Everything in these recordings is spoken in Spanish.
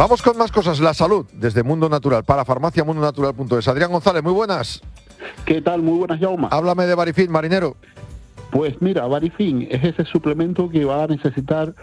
Vamos con más cosas. La salud, desde Mundo Natural, para farmaciamundonatural.es. Adrián González, muy buenas. ¿Qué tal? Muy buenas, Jaume. Háblame de Barifin, marinero. Pues mira, Barifin es ese suplemento que va a necesitar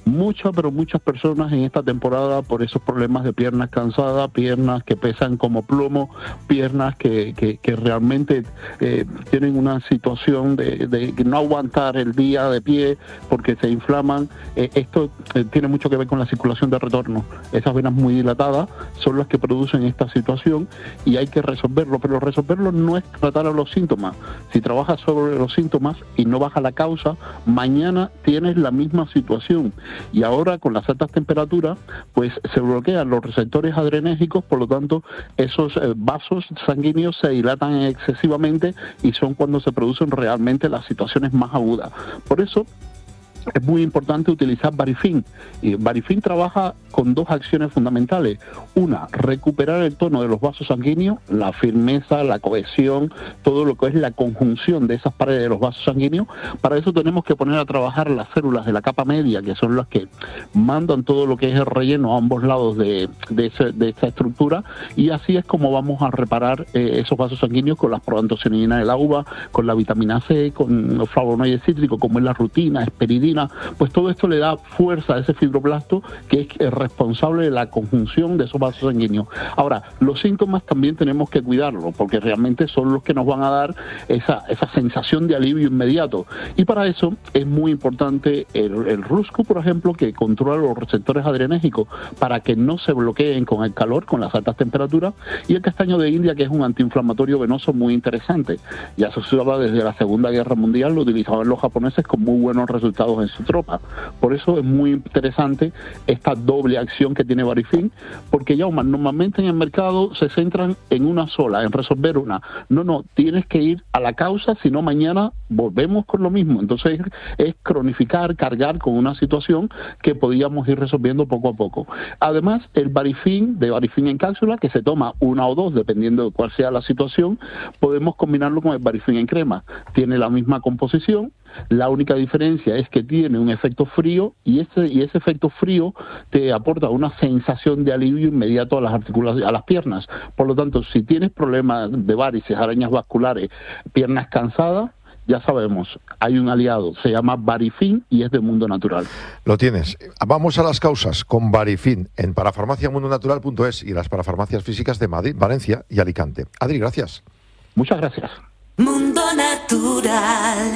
muchas personas en esta temporada por esos problemas de piernas cansadas, piernas que pesan como plomo, piernas que realmente tienen una situación de no aguantar el día de pie porque se inflaman. Esto tiene mucho que ver con la circulación de retorno. Esas venas muy dilatadas son las que producen esta situación y hay que resolverlo, pero resolverlo no es tratar a los síntomas. Si trabajas sobre los síntomas y no baja la causa, mañana tienes la misma situación. Y ahora con las altas temperaturas pues se bloquean los receptores adrenérgicos, por lo tanto esos vasos sanguíneos se dilatan excesivamente y son cuando se producen realmente las situaciones más agudas. Por eso es muy importante utilizar Barifin. Y Barifin trabaja con dos acciones fundamentales. Una, recuperar el tono de los vasos sanguíneos, la firmeza, la cohesión, todo lo que es la conjunción de esas paredes de los vasos sanguíneos. Para eso tenemos que poner a trabajar las células de la capa media, que son las que mandan todo lo que es el relleno a ambos lados de esta estructura, y así es como vamos a reparar esos vasos sanguíneos con las proantocianinas de la uva, con la vitamina C, con los flavonoides cítricos, como es la rutina, esperidina. Pues todo esto le da fuerza a ese fibroblasto que es responsable de la conjunción de esos vasos sanguíneos. Ahora, los síntomas también tenemos que cuidarlos porque realmente son los que nos van a dar esa sensación de alivio inmediato. Y para eso es muy importante el Ruscu, por ejemplo, que controla los receptores adrenérgicos para que no se bloqueen con el calor, con las altas temperaturas, y el castaño de India, que es un antiinflamatorio venoso muy interesante. Ya se usaba desde la Segunda Guerra Mundial, lo utilizaban los japoneses con muy buenos resultados en su tropa. Por eso es muy interesante esta doble acción que tiene Barifin, porque ya normalmente en el mercado se centran en una sola, en resolver una. No, tienes que ir a la causa, si no mañana volvemos con lo mismo. Entonces es cronificar, cargar con una situación que podíamos ir resolviendo poco a poco. Además, el Barifin, de Barifin en cápsula, que se toma una o dos, dependiendo de cuál sea la situación, podemos combinarlo con el Barifin en crema. Tiene la misma composición. La única diferencia es que tiene un efecto frío y ese efecto frío te aporta una sensación de alivio inmediato a las articulaciones, a las piernas. Por lo tanto, si tienes problemas de varices, arañas vasculares, piernas cansadas, ya sabemos, hay un aliado, se llama Barifin y es de Mundo Natural. Lo tienes. Vamos a las causas con Barifin en parafarmaciamundonatural.es y las parafarmacias físicas de Madrid, Valencia y Alicante. Adri, gracias. Muchas gracias. Mundo Natural.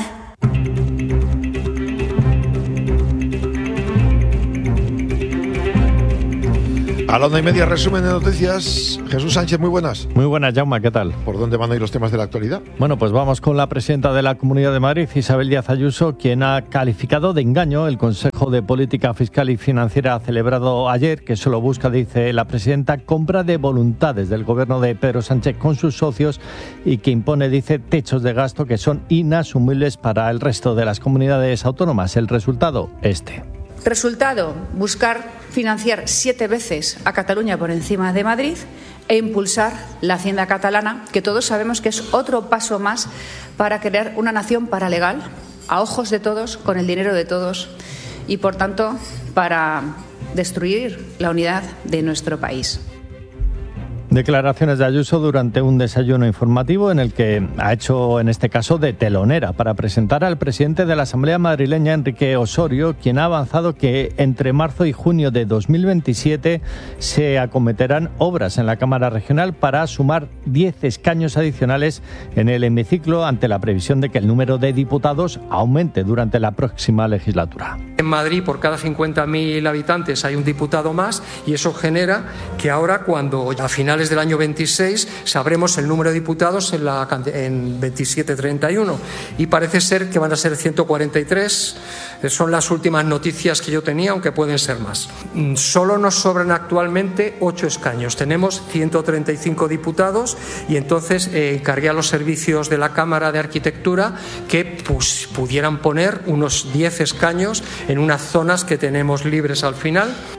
A la 1:30, resumen de noticias. Jesús Sánchez, muy buenas. Muy buenas, Jaume, ¿qué tal? ¿Por dónde van a ir los temas de la actualidad? Bueno, pues vamos con la presidenta de la Comunidad de Madrid, Isabel Díaz Ayuso, quien ha calificado de engaño el Consejo de Política Fiscal y Financiera celebrado ayer, que solo busca, dice la presidenta, compra de voluntades del gobierno de Pedro Sánchez con sus socios y que impone, dice, techos de gasto que son inasumibles para el resto de las comunidades autónomas. El resultado, Resultado, buscar financiar 7 veces a Cataluña por encima de Madrid e impulsar la hacienda catalana, que todos sabemos que es otro paso más para crear una nación paralegal, a ojos de todos, con el dinero de todos y, por tanto, para destruir la unidad de nuestro país. Declaraciones de Ayuso durante un desayuno informativo en el que ha hecho, en este caso, de telonera para presentar al presidente de la Asamblea madrileña, Enrique Osorio, quien ha avanzado que entre marzo y junio de 2027 se acometerán obras en la Cámara Regional para sumar 10 escaños adicionales en el hemiciclo ante la previsión de que el número de diputados aumente durante la próxima legislatura. En Madrid, por cada 50.000 habitantes hay un diputado más y eso genera que ahora, cuando a finales del año 26 sabremos el número de diputados en 27-31 y parece ser que van a ser 143. Son las últimas noticias que yo tenía, aunque pueden ser más. Solo nos sobran actualmente 8 escaños. Tenemos 135 diputados y entonces encargué a los servicios de la Cámara de Arquitectura que pudieran poner unos 10 escaños en unas zonas que tenemos libres al final.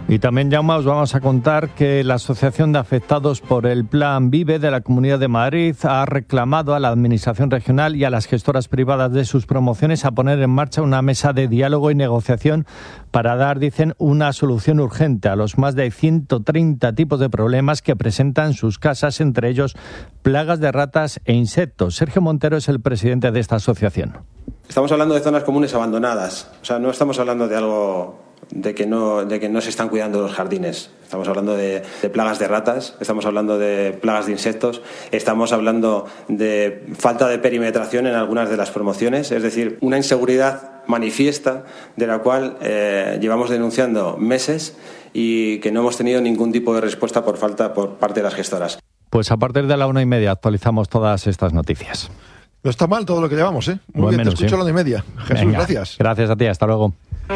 Y también, Jaume, os vamos a contar que la Asociación de Afectados por el Plan Vive de la Comunidad de Madrid ha reclamado a la Administración regional y a las gestoras privadas de sus promociones a poner en marcha una mesa de diálogo y negociación para dar, dicen, una solución urgente a los más de 130 tipos de problemas que presentan sus casas, entre ellos plagas de ratas e insectos. Sergio Montero es el presidente de esta asociación. Estamos hablando de zonas comunes abandonadas, o sea, no estamos hablando de algo de que no se están cuidando los jardines. Estamos hablando de plagas de ratas, estamos hablando de plagas de insectos, estamos hablando de falta de perimetración en algunas de las promociones, es decir, una inseguridad manifiesta de la cual llevamos denunciando meses y que no hemos tenido ningún tipo de respuesta por parte de las gestoras. Pues a partir de la 1:30 actualizamos todas estas noticias. No está mal todo lo que llevamos, ¿eh? Muy bien, te escucho a la 1:30. Jesús, venga, gracias. Gracias a ti, hasta luego.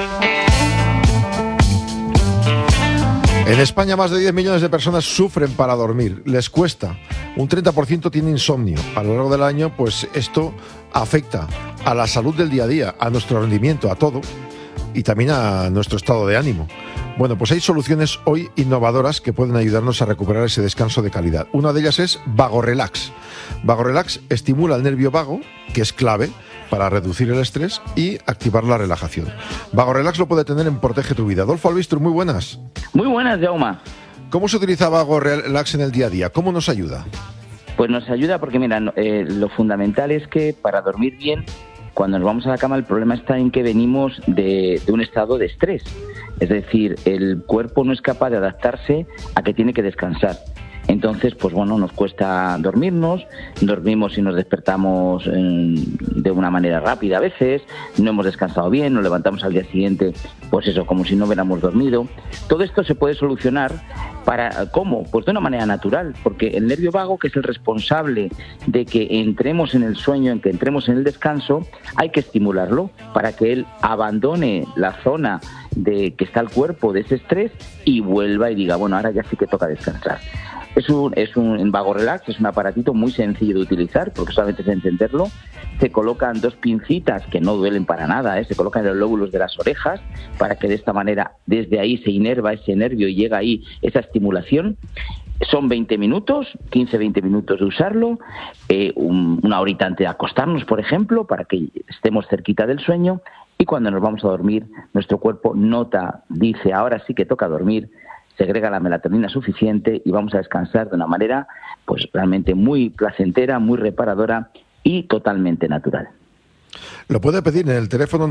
En España más de 10 millones de personas sufren para dormir, les cuesta. Un 30% tiene insomnio. A lo largo del año, pues esto afecta a la salud del día a día, a nuestro rendimiento, a todo, y también a nuestro estado de ánimo. Bueno, pues hay soluciones hoy innovadoras que pueden ayudarnos a recuperar ese descanso de calidad. Una de ellas es VagoRelax. VagoRelax estimula el nervio vago, que es clave para reducir el estrés y activar la relajación. VagoRelax lo puede tener en Protege tu Vida. Adolfo Albistur, muy buenas. Muy buenas, Jaume. ¿Cómo se utiliza VagoRelax en el día a día? ¿Cómo nos ayuda? Pues nos ayuda porque, mira, lo fundamental es que para dormir bien, cuando nos vamos a la cama, el problema está en que venimos de un estado de estrés. Es decir, el cuerpo no es capaz de adaptarse a que tiene que descansar. Entonces, pues bueno, nos cuesta dormimos y nos despertamos de una manera rápida a veces, no hemos descansado bien, nos levantamos al día siguiente, pues eso, como si no hubiéramos dormido. Todo esto se puede solucionar ¿cómo? Pues de una manera natural, porque el nervio vago, que es el responsable de que entremos en el sueño, en que entremos en el descanso, hay que estimularlo para que él abandone la zona de que está el cuerpo de ese estrés y vuelva y diga, bueno, ahora ya sí que toca descansar. En VagoRelax es un aparatito muy sencillo de utilizar, porque solamente es encenderlo. Se colocan 2 pincitas que no duelen para nada, se colocan en los lóbulos de las orejas para que de esta manera desde ahí se inerva ese nervio y llega ahí esa estimulación. Son 20 minutos, 15-20 minutos de usarlo, una horita antes de acostarnos, por ejemplo, para que estemos cerquita del sueño, y cuando nos vamos a dormir, nuestro cuerpo dice, ahora sí que toca dormir, segrega la melatonina suficiente y vamos a descansar de una manera pues realmente muy placentera, muy reparadora y totalmente natural. Lo puede pedir en el teléfono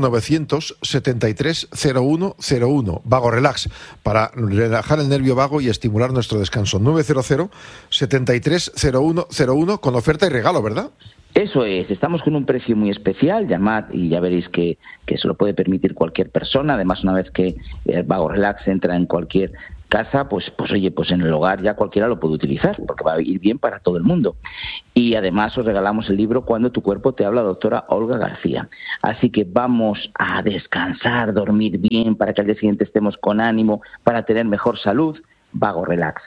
973-0101, VagoRelax, para relajar el nervio vago y estimular nuestro descanso. 900-730101, con oferta y regalo, ¿verdad? Eso es, estamos con un precio muy especial, llamad y ya veréis que se lo puede permitir cualquier persona. Además, una vez que VagoRelax entra en cualquier casa, pues en el hogar ya cualquiera lo puede utilizar, porque va a ir bien para todo el mundo. Y además os regalamos el libro Cuando tu cuerpo te habla, doctora Olga García. Así que vamos a descansar, dormir bien, para que al día siguiente estemos con ánimo, para tener mejor salud. VagoRelax.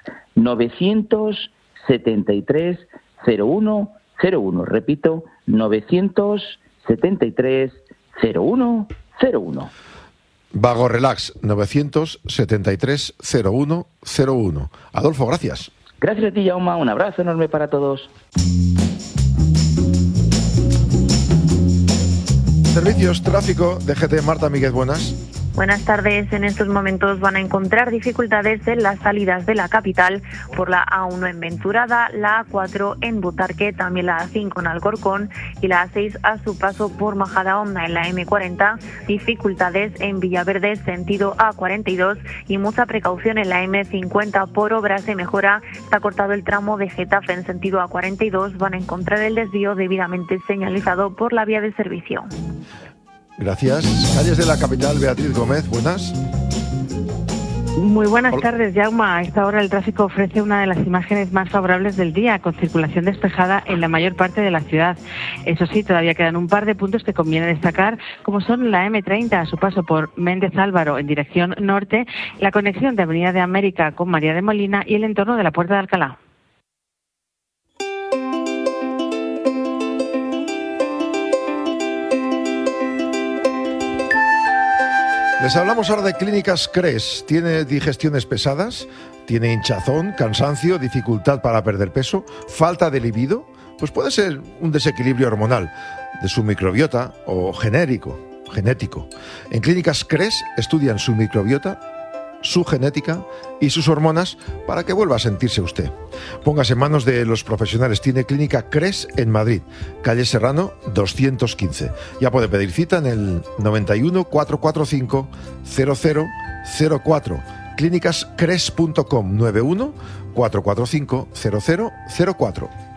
973-0101. Repito, 973-0101. VagoRelax, 973-0101. Adolfo, gracias. Gracias a ti, Jaume. Un abrazo enorme para todos. Servicios, tráfico, DGT, Marta Míguez, buenas. Buenas tardes. En estos momentos van a encontrar dificultades en las salidas de la capital por la A1 en Venturada, la A4 en Butarque, también la A5 en Alcorcón y la A6 a su paso por Majadahonda en la M40. Dificultades en Villaverde, sentido A42 y mucha precaución en la M50 por obras de mejora. Está cortado el tramo de Getafe en sentido A42. Van a encontrar el desvío debidamente señalizado por la vía de servicio. Gracias. Calles de la capital, Beatriz Gómez, buenas. Muy buenas tardes, Jaume. A esta hora el tráfico ofrece una de las imágenes más favorables del día, con circulación despejada en la mayor parte de la ciudad. Eso sí, todavía quedan un par de puntos que conviene destacar, como son la M30 a su paso por Méndez Álvaro en dirección norte, la conexión de Avenida de América con María de Molina y el entorno de la Puerta de Alcalá. Les hablamos ahora de Clínicas CRES. ¿Tiene digestiones pesadas? ¿Tiene hinchazón, cansancio, dificultad para perder peso, falta de libido? Pues puede ser un desequilibrio hormonal de su microbiota o genético. En Clínicas CRES estudian su microbiota, su genética y sus hormonas para que vuelva a sentirse usted. Póngase en manos de los profesionales. Tiene Clínica CRES en Madrid, calle Serrano 215. Ya puede pedir cita en el 91 445 0004. clínicascres.com 91 445 0004.